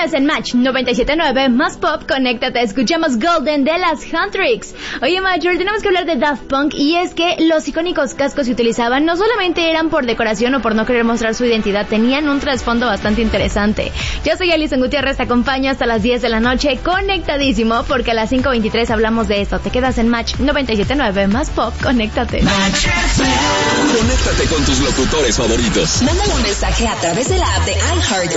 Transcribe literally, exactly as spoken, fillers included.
quedas en Match noventa y siete punto nueve más pop, conéctate, escuchamos Golden de las Huntrix. Oye, Major, tenemos que hablar de Daft Punk, y es que los icónicos cascos que utilizaban no solamente eran por decoración o por no querer mostrar su identidad, tenían un trasfondo bastante interesante. Yo soy Alison Gutiérrez, te acompaño hasta las diez de la noche, conectadísimo, porque a las cinco veintitrés hablamos de esto. Te quedas en Match noventa y siete punto nueve más pop, conéctate. Match. Conéctate con tus locutores favoritos. Mándale un mensaje a través de la app de iHeart